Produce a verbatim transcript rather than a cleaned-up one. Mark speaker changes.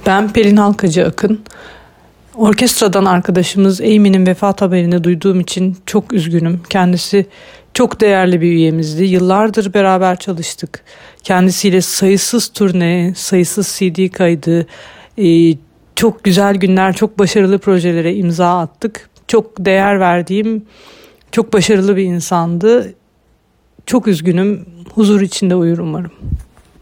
Speaker 1: Ben Pelin Halkacı Akın. Orkestradan arkadaşımız Amy'nin vefat haberini duyduğum için çok üzgünüm. Kendisi çok değerli bir üyemizdi. Yıllardır beraber çalıştık. Kendisiyle sayısız turne, sayısız C D kaydı, e, çok güzel günler, çok başarılı projelere imza attık. Çok değer verdiğim, çok başarılı bir insandı. Çok üzgünüm. Huzur içinde uyur umarım.